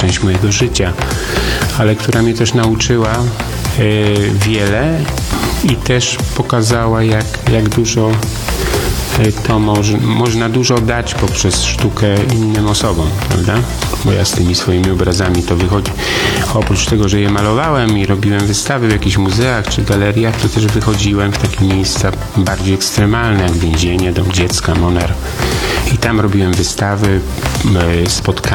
część mojego życia, ale która mnie też nauczyła wiele i też pokazała, jak dużo to można dużo dać poprzez sztukę innym osobom, prawda? Bo ja z tymi swoimi obrazami to wychodzi. Oprócz tego, że je malowałem i robiłem wystawy w jakichś muzeach czy galeriach, to też wychodziłem w takie miejsca bardziej ekstremalne, jak więzienie, dom dziecka, Moner. I tam robiłem wystawy, spotkania.